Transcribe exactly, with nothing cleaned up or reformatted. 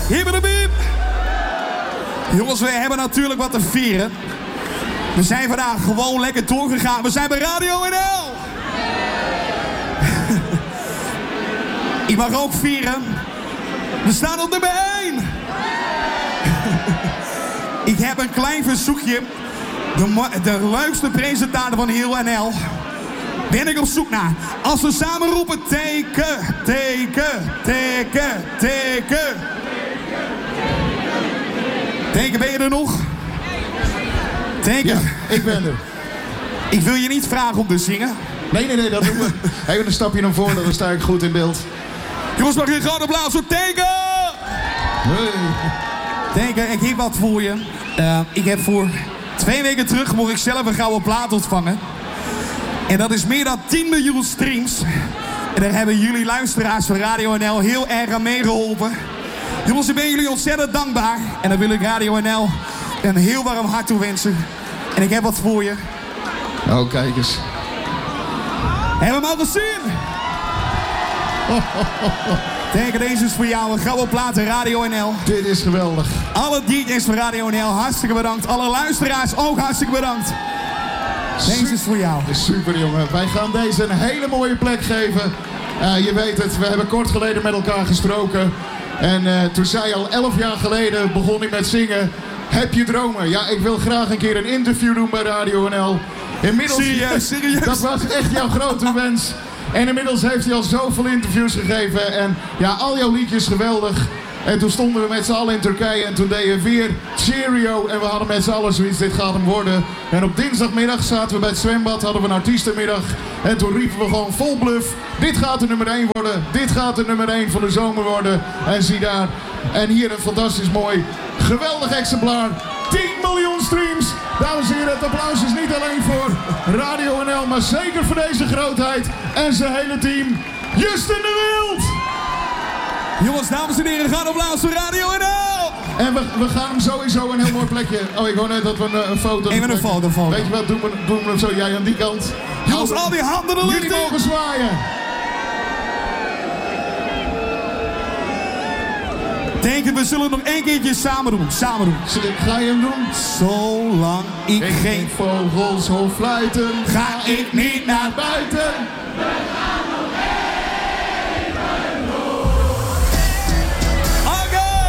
Hibbelebiep. Jongens, we hebben natuurlijk wat te vieren. We zijn vandaag gewoon lekker doorgegaan. We zijn bij Radio N L. Ik mag ook vieren. We staan op nummer één. Ik heb een klein verzoekje. De, de leukste presentator van heel N L ben ik op zoek naar. Als we samen roepen teken, teken, teken, teken. Teken, ben je er nog? Teken? Ja, ik ben er. Ik wil je niet vragen om te zingen. Nee, nee, nee, dat doen we. Even een stapje naar voren, dan sta ik goed in beeld. Jongens, mag je een groot applaus voor Teken? Hey. Teken, ik heb wat voor je. Uh, ik heb voor twee weken terug mocht ik zelf een gouden plaat ontvangen. En dat is meer dan tien miljoen streams. En daar hebben jullie luisteraars van Radio N L heel erg aan meegeholpen. Jongens, ik ben jullie ontzettend dankbaar. En dan wil ik Radio N L een heel warm hart toewensen. En ik heb wat voor je. Oh, kijk eens. Hebben we hem al gezien? Teken, deze is voor jou. Een gouden plaat in Radio N L. Dit is geweldig. Alle D J's van Radio N L, hartstikke bedankt. Alle luisteraars ook hartstikke bedankt. Deze is voor jou. Super, jongen. Wij gaan deze een hele mooie plek geven. Uh, je weet het, we hebben kort geleden met elkaar gesproken. En uh, toen zei al elf jaar geleden, begon hij met zingen. Heb je dromen? Ja, ik wil graag een keer een interview doen bij Radio N L. Inmiddels, serieus, serieus. Dat was echt jouw grote wens. En inmiddels heeft hij al zoveel interviews gegeven. En ja, al jouw liedjes geweldig. En toen stonden we met z'n allen in Turkije en toen deden we weer Cheerio. En we hadden met z'n allen zoiets, dit gaat hem worden. En op dinsdagmiddag zaten we bij het zwembad, hadden we een artiestenmiddag. En toen riepen we gewoon vol bluff, dit gaat de nummer één worden. Dit gaat de nummer één van de zomer worden. En zie daar. En hier een fantastisch mooi, geweldig exemplaar. tien miljoen streams. Dames en heren, het applaus is niet alleen voor Radio N L, maar zeker voor deze grootheid en zijn hele team. Justin de Wild! Jongens, dames en heren, gaan applaus voor Radio N L! En we, we gaan hem sowieso een heel mooi plekje. Oh, ik wou net dat we een, een foto... Even een foto van. Weet je wat, doen we, doen we hem zo, jij aan die kant. Jongens, al die handen de lucht in! Jullie mogen zwaaien. Teken, we zullen het nog één keertje samen doen. Samen doen. Ga je hem doen? Zolang ik, ik geen vogels hoor fluiten, ga ik niet naar buiten.